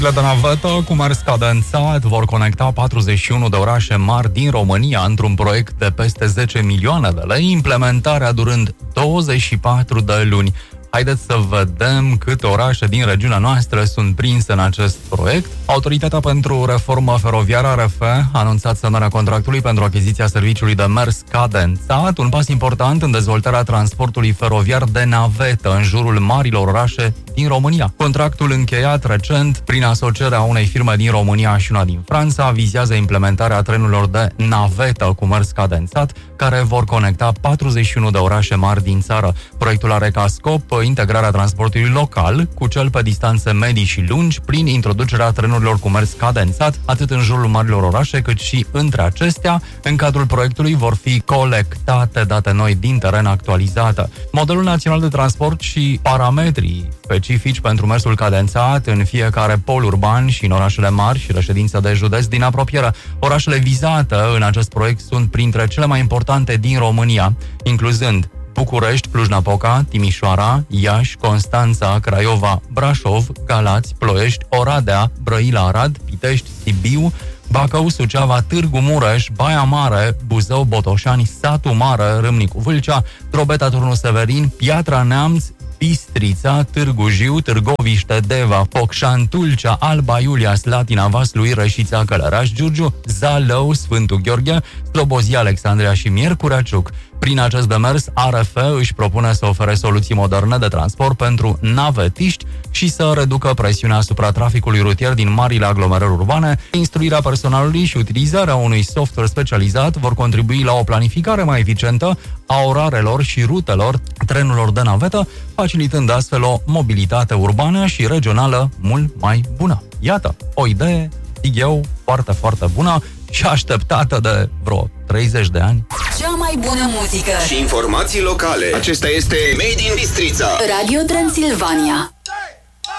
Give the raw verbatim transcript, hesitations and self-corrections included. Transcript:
de navetă cu mers cadențat vor conecta patruzeci și unu de orașe mari din România într-un proiect de peste zece milioane de lei, implementarea durând douăzeci și patru de luni. Haideți să vedem câte orașe din regiunea noastră sunt prinse în acest proiect. Autoritatea pentru Reformă Feroviară A R F a anunțat semnarea contractului pentru achiziția serviciului de mers cadențat, un pas important în dezvoltarea transportului feroviar de navetă în jurul marilor orașe din România. Contractul încheiat recent prin asocierea unei firme din România și una din Franța vizează implementarea trenurilor de navetă cu mers cadențat, care vor conecta patruzeci și unu de orașe mari din țară. Proiectul are ca scop integrarea transportului local cu cel pe distanțe medii și lungi prin introducerea trenurilor cu mers cadențat, atât în jurul marilor orașe cât și între acestea. În cadrul proiectului vor fi colectate date noi din teren actualizate. Modelul național de transport și parametrii specifici pentru mersul cadențat în fiecare pol urban și în orașele mari și reședințe de județ din apropiere. Orașele vizate în acest proiect sunt printre cele mai importante din România, incluzând București, Cluj-Napoca, Timișoara, Iași, Constanța, Craiova, Brașov, Galați, Ploiești, Oradea, Brăila, Arad, Pitești, Sibiu, Bacău, Suceava, Târgu Mureș, Baia Mare, Buzău, Botoșani, Satu Mare, Râmnicu Vâlcea, Drobeta, Turnu Severin, Piatra Neamț, Bistrița, Târgu Jiu, Târgoviște, Deva, Focșani, Tulcea, Alba Iulia, Slatina, Vaslui, Rășița, Călăraș, Giurgiu, Zalău, Sfântul Gheorghe, Slobozia, Alexandria și Miercurea Ciuc. Prin acest demers, A R F își propune să ofere soluții moderne de transport pentru navetiști și să reducă presiunea asupra traficului rutier din marile aglomerări urbane. Instruirea personalului și utilizarea unui software specializat vor contribui la o planificare mai eficientă a orarelor și rutelor trenurilor de navetă, facilitând astfel o mobilitate urbană și regională mult mai bună. Iată, o idee, zic eu, foarte, foarte bună și așteptată de vreo treizeci de ani. Cea mai bună muzică și informații locale. Acesta este Made in Bistrița. Radio Transilvania.